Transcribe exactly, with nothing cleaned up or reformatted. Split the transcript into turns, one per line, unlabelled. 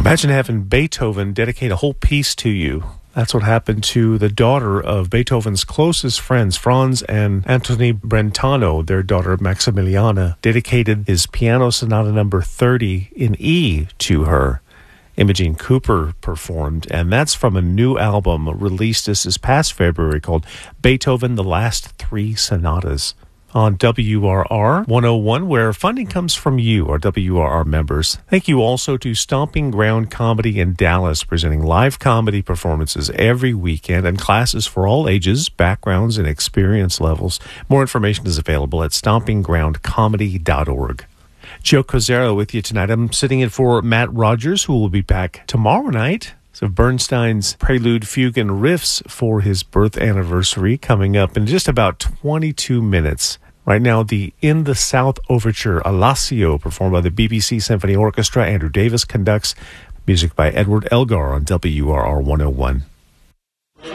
Imagine having Beethoven dedicate a whole piece to you. That's what happened to the daughter of Beethoven's closest friends, Franz and Anthony Brentano. Their daughter, Maximiliana, dedicated his Piano Sonata number thirty in E to her. Imogen Cooper performed, and that's from a new album released this, this past February called Beethoven, The Last Three Sonatas. On W R R one oh one, where funding comes from you, our W R R members. Thank you also to Stomping Ground Comedy in Dallas, presenting live comedy performances every weekend and classes for all ages, backgrounds, and experience levels. More information is available at stomping ground comedy dot org. Joe Cozera with you tonight. I'm sitting in for Matt Rogers, who will be back tomorrow night. So Bernstein's Prelude, Fugue, and Riffs for his birth anniversary coming up in just about twenty-two minutes. Right now, the In the South Overture, Alassio, performed by the B B C Symphony Orchestra. Andrew Davis conducts. Music by Edward Elgar on W R R one oh one.